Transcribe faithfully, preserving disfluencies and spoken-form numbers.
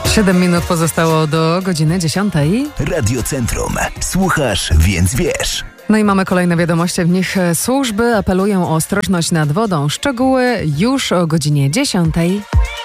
Siedem minut pozostało do godziny dziesiątej. Radio Centrum. Słuchasz, więc wiesz. No i mamy kolejne wiadomości. W nich służby apelują o ostrożność nad wodą. Szczegóły już o godzinie dziesiątej.